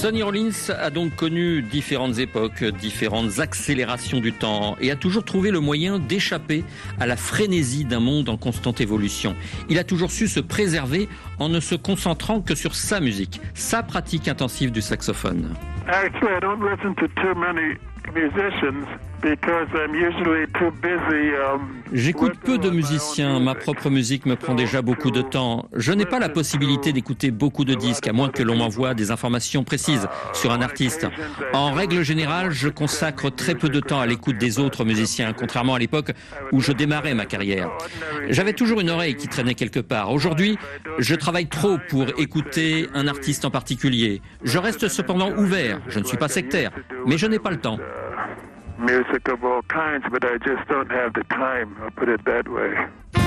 Sonny Rollins a donc connu différentes époques, différentes accélérations du temps et a toujours trouvé le moyen d'échapper à la frénésie d'un monde en constante évolution. Il a toujours su se préserver en ne se concentrant que sur sa musique, sa pratique intensive du saxophone. Actually, I don't listen to too many musicians because I'm usually too busy. J'écoute peu de musiciens, ma propre musique me prend déjà beaucoup de temps. Je n'ai pas la possibilité d'écouter beaucoup de disques, à moins que l'on m'envoie des informations précises sur un artiste. En règle générale, je consacre très peu de temps à l'écoute des autres musiciens, contrairement à l'époque où je démarrais ma carrière. J'avais toujours une oreille qui traînait quelque part. Aujourd'hui, je travaille trop pour écouter un artiste en particulier. Je reste cependant ouvert, je ne suis pas sectaire, mais je n'ai pas le temps. Music of all kinds, but I just don't have the time, I'll put it that way.